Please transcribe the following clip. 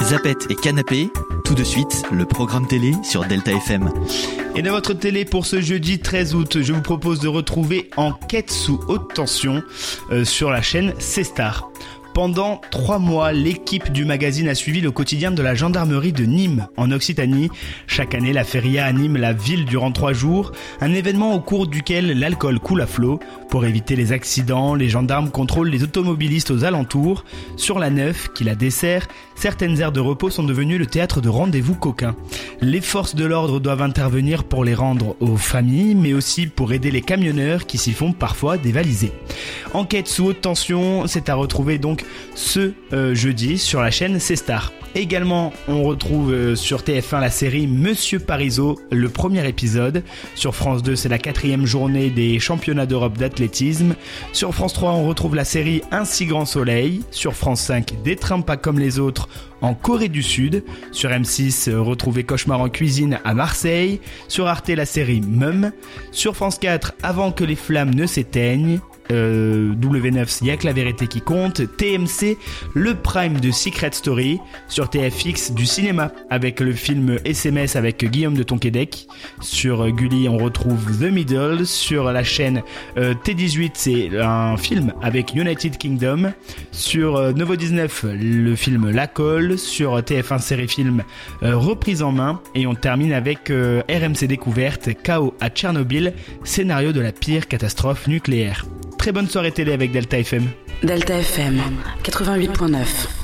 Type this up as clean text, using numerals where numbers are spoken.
Zapette et Canapé, tout de suite, le programme télé sur Delta FM. Et dans votre télé pour ce jeudi 13 août, je vous propose de retrouver Enquête sous haute tension sur la chaîne C-Star. Pendant 3 mois, l'équipe du magazine a suivi le quotidien de la gendarmerie de Nîmes, en Occitanie. Chaque année, la feria anime la ville durant 3 jours, un événement au cours duquel l'alcool coule à flot. Pour éviter les accidents, les gendarmes contrôlent les automobilistes aux alentours. Sur la Neuf, qui la dessert, certaines aires de repos sont devenues le théâtre de rendez-vous coquins. Les forces de l'ordre doivent intervenir pour les rendre aux familles, mais aussi pour aider les camionneurs qui s'y font parfois dévaliser. Enquête sous haute tension, c'est à retrouver donc ce jeudi sur la chaîne C-Star. Également, on retrouve sur TF1 la série Monsieur Parisot, le premier épisode. Sur France 2, c'est la 4e journée des championnats d'Europe d'athlétisme. Sur France 3, on retrouve la série Un si grand soleil. Sur France 5, Des trains pas comme les autres en Corée du Sud. Sur M6, retrouvez Cauchemar en cuisine à Marseille. Sur Arte, la série Mum. Sur France 4, Avant que les flammes ne s'éteignent. W9, y'a que la vérité qui compte. TMC, le prime de Secret Story. Sur TFX, du cinéma avec le film SMS avec Guillaume de Tonquédec. Sur Gulli, on retrouve The Middle. Sur la chaîne T18, c'est un film avec United Kingdom. Sur Novo 19, le film La Colle. Sur TF1 série film Reprise en main. Et on termine avec RMC Découverte, Chaos à Tchernobyl, scénario de la pire catastrophe nucléaire. Très bonne soirée télé avec Delta FM. Delta FM 88.9.